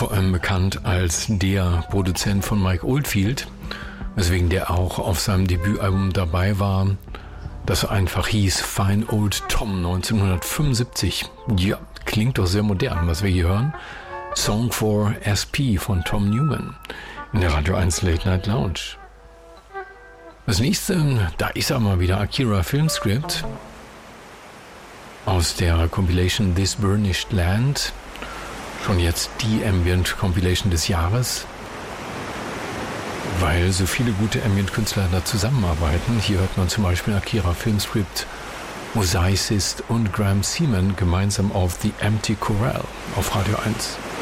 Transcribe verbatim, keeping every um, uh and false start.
vor allem bekannt als der Produzent von Mike Oldfield, weswegen der auch auf seinem Debütalbum dabei war, das einfach hieß Fine Old Tom neunzehnhundertfünfundsiebzig. Ja, klingt doch sehr modern, was wir hier hören. Song for S P von Tom Newman in der Radio eins Late Night Lounge. Das nächste, da ist er mal wieder Akira Filmscript aus der Compilation This Burnished Land. Schon jetzt die Ambient Compilation des Jahres, weil so viele gute Ambient-Künstler da zusammenarbeiten. Hier hört man zum Beispiel Akira Filmscript, Mosaicist und Graham Seaman gemeinsam auf The Empty Corral auf Radio eins.